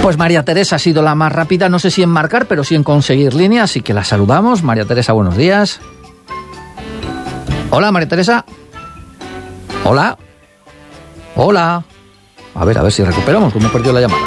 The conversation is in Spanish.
Pues María Teresa ha sido la más rápida, no sé si en marcar, pero sí en conseguir línea, así que la saludamos. María Teresa, buenos días. Hola, María Teresa. Hola. Hola. A ver si recuperamos, que me he perdido la llamada.